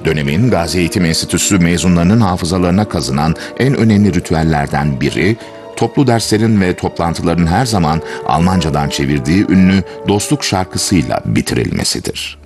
Dönemin Gazi Eğitim Enstitüsü mezunlarının hafızalarına kazınan en önemli ritüellerden biri, toplu derslerin ve toplantıların her zaman Almancadan çevirdiği ünlü dostluk şarkısıyla bitirilmesidir.